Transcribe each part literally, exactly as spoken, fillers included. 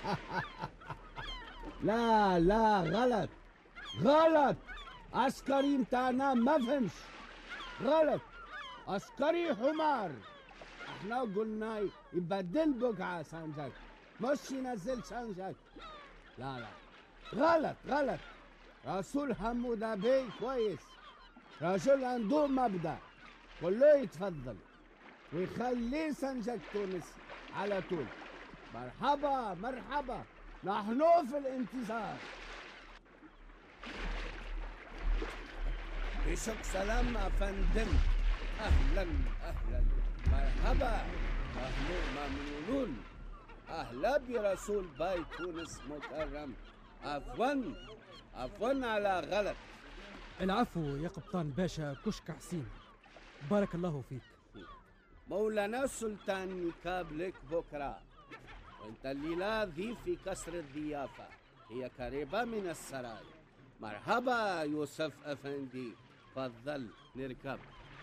لا لا، غلط غلط. عسكري متاعنا ما فهمش. غلط، عسكري حمار. احنا قلنا يبدل بقعة سانجاك، مش ينزل سانجاك. لا لا، غلط غلط. رسول حمودة بيه كويس، رجل عنده مبدأ، كله يتفضل ويخلي سانجاك تونس على طول. مرحبا مرحبا، نحن في الانتظار. بشك سلام أفندم، أهلا أهلا، مرحبا، أهلا ممنون، أهلا برسول باي تونس مكرم. عفوا عفوا على غلط. العفو يا قبطان باشا كشك حسين، بارك الله فيك. مولانا السلطان يقابلك بكرة، وانت الليلة ضيف في قصر الضيافة، هي قريبة من السراي. مرحبا يوسف أفندي، تفضل نركب.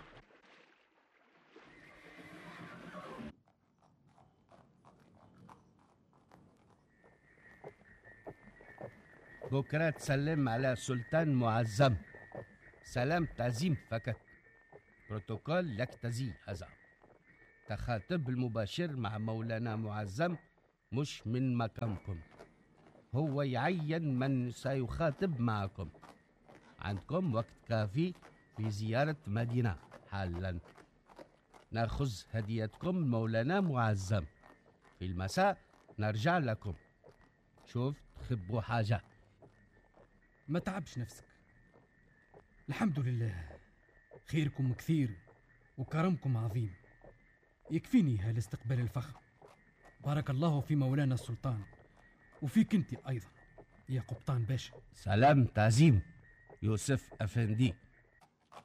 بكرة تسلم على سلطان معظم، سلام تعزيم فقط، بروتوكول يقتضي هذا. تخاطب المباشر مع مولانا معظم، مش من مكانكم، هو يعين من سيخاطب معكم. عندكم وقت كافي في زيارة مدينة حالا. نأخذ هديتكم مولانا معظم، في المساء نرجع لكم. شوف تخبوا حاجة؟ ما تعبش نفسك، الحمد لله، خيركم كثير وكرمكم عظيم، يكفيني هالاستقبال الفخم. بارك الله في مولانا السلطان وفيك انت ايضا يا قبطان باشا. سلام تعزيم يوسف أفندي.